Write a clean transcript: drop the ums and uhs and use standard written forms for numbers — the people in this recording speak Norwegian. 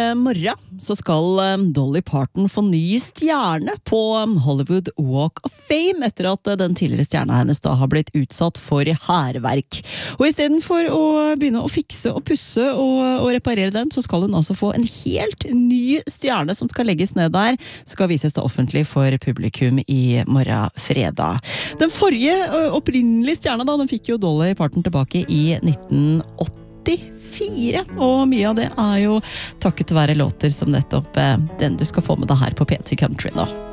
morgen så skal Dolly Parton få ny stjerne på Hollywood Walk of Fame etter at den tidligere stjerna hennes da har blitt utsatt for hærverk. Og i stedet for å begynne å fikse og pusse og reparere den, så skal hun altså få en helt ny stjerne som skal legges ned der, skal vises da offentlig for publikum i morgen fredag. Den forrige opprinnelige stjerna da, den fikk jo Dolly Parton tilbake i 1984, og mye av det jo takket være låter som nettopp den du skal få med deg her på P3 Country nå.